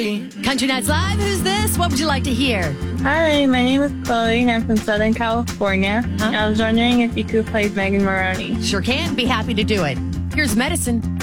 Country Nights Live, who's this? What would you like to hear? Hi, my name is Chloe. I'm from Southern California. I was wondering if you could play Megan Maroney. Sure can. Be happy to do it. Here's Medicine.